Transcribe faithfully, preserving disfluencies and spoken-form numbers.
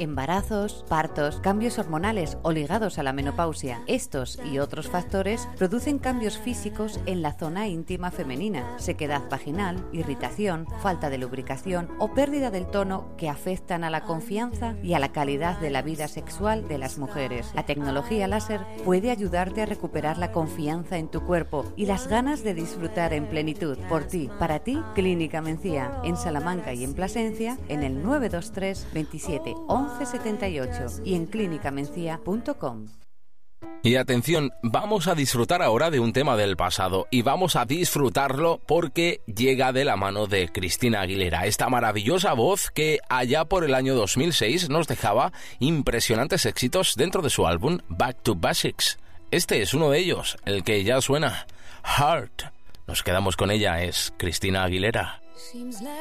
embarazos, partos, cambios hormonales o ligados a la menopausia. Estos y otros factores producen cambios físicos en la zona íntima femenina, sequedad vaginal, irritación, falta de lubricación o pérdida del tono que afectan a la confianza y a la calidad de la vida sexual de las mujeres. La tecnología láser puede ayudarte a recuperar la confianza en tu cuerpo y las ganas de disfrutar en plenitud. Por ti, para ti, Clínica Mencía, en Salamanca y en Plasencia, en el nueve dos tres, veintisiete, once setenta y ocho y en clínica mencía punto com. Y atención, vamos a disfrutar ahora de un tema del pasado y vamos a disfrutarlo porque llega de la mano de Christina Aguilera, esta maravillosa voz que allá por el año dos mil seis nos dejaba impresionantes éxitos dentro de su álbum Back to Basics. Este es uno de ellos, el que ya suena, Heart. Nos quedamos con ella, es Christina Aguilera. Seems like